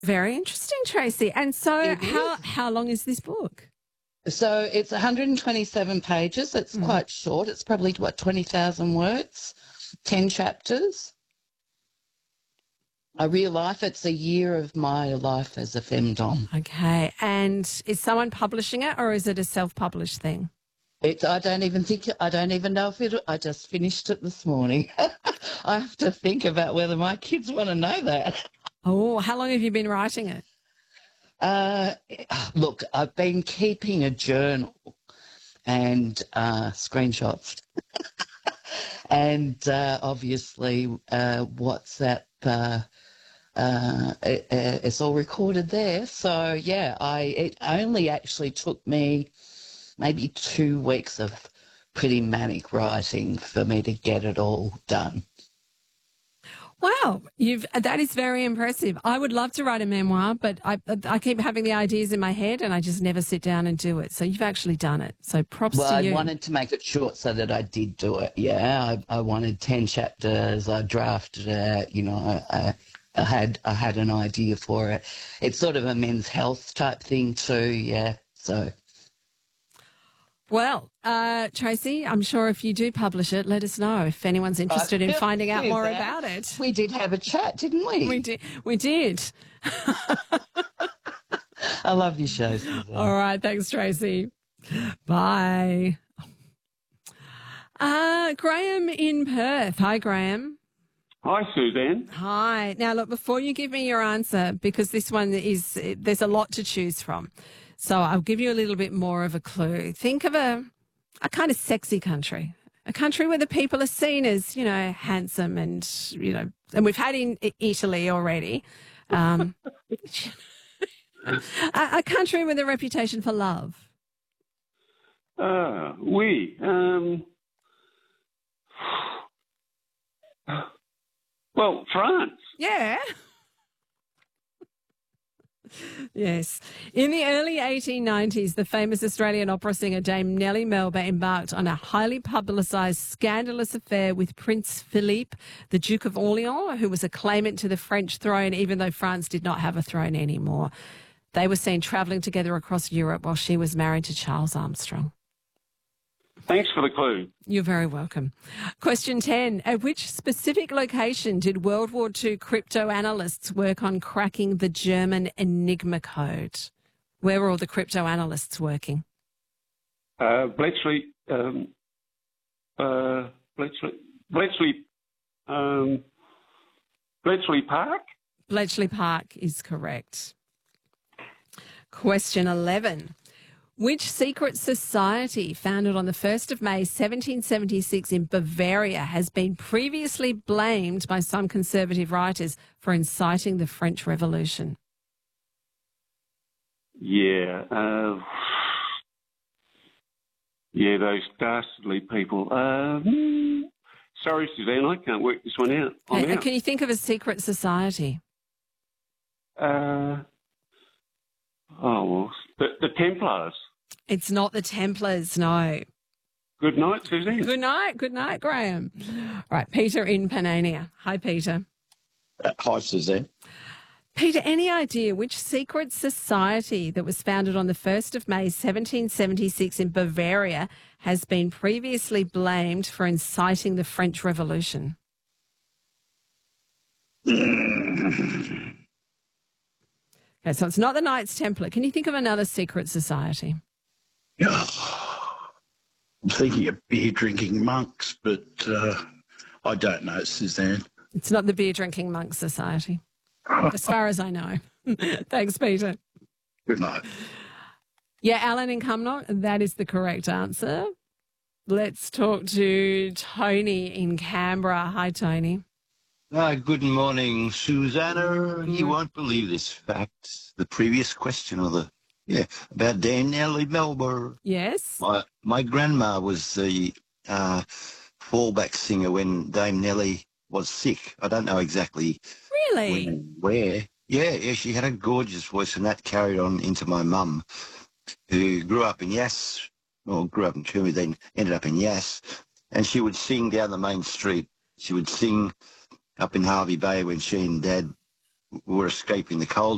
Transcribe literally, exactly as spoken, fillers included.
Very interesting, Tracy. And so It how is. how long is this book? So it's one hundred twenty-seven pages. It's Mm. quite short. It's probably, what, twenty thousand words, ten chapters. A real life. It's a year of my life as a femdom. Okay. And is someone publishing it or is it a self-published thing? It, I don't even think, I don't even know if it, I just finished it this morning. I have to think about whether my kids want to know that. Oh, how long have you been writing it? Uh, look, I've been keeping a journal and uh, screenshots and uh, obviously uh, WhatsApp, uh, uh, it, uh, it's all recorded there. So, yeah, I it only actually took me maybe two weeks of pretty manic writing for me to get it all done. Wow, you've that is very impressive. I would love to write a memoir, but I I keep having the ideas in my head and I just never sit down and do it. So you've actually done it. So props Well, to I you. wanted to make it short so that I did do it. Yeah, I, I wanted ten chapters. I drafted it. You know, I, I had I had an idea for it. It's sort of a men's health type thing too. Yeah, so. Well, uh, Tracy, I'm sure if you do publish it, let us know if anyone's interested in I finding out do more that. about it. We did have a chat, didn't we? We did. We did. I love your show, Suzanne. All right. Thanks, Tracy. Bye. Uh, Graham in Perth. Hi, Graham. Hi, Suzanne. Hi. Now, look, before you give me your answer, because this one is, there's a lot to choose from. So I'll give you a little bit more of a clue. Think of a, a kind of sexy country, a country where the people are seen as, you know, handsome and, you know, and we've had in Italy already. Um, a, a country with a reputation for love. Uh, we. Um, well, France. Yeah. Yes. In the early eighteen nineties, the famous Australian opera singer Dame Nellie Melba embarked on a highly publicised scandalous affair with Prince Philippe, the Duke of Orleans, who was a claimant to the French throne, even though France did not have a throne anymore. They were seen travelling together across Europe while she was married to Charles Armstrong. Thanks for the clue. You're very welcome. Question ten. At which specific location did World War Two crypto analysts work on cracking the German Enigma code? Where were all the crypto analysts working? Uh, Bletchley, um, uh, Bletchley, Bletchley, um, Bletchley Park? Bletchley Park is correct. Question eleven. Which secret society founded on the first of May seventeen seventy-six in Bavaria has been previously blamed by some conservative writers for inciting the French Revolution? Yeah. Uh, yeah, those dastardly people. Um, sorry, Suzanne, I can't work this one out. I'm Can, out. can you think of a secret society? Uh, oh, well, the, the Templars. It's not the Templars, no. Good night, Suzanne. Good night. Good night, Graham. Right, Peter in Panania. Hi, Peter. Uh, hi, Suzanne. Peter, any idea which secret society that was founded on the first of May seventeen seventy-six in Bavaria has been previously blamed for inciting the French Revolution? Okay, so it's not the Knights Templar. Can you think of another secret society? I'm thinking of beer drinking monks, but uh, I don't know, Suzanne. It's not the Beer Drinking Monk Society, as far as I know. Thanks, Peter. Good night. Yeah, Alan in Cumnock, that is the correct answer. Let's talk to Tony in Canberra. Hi, Tony. Uh, good morning, Susanna. You won't believe this fact. The previous question, or the yeah, about Dame Nellie Melba. Yes. My my grandma was the uh, fallback singer when Dame Nellie was sick. I don't know exactly Really? when, where. Yeah, yeah, she had a gorgeous voice, and that carried on into my mum, who grew up in Yass, or grew up in Toomey, then ended up in Yass, and she would sing down the main street. She would sing up in Harvey Bay when she and Dad were escaping the cold.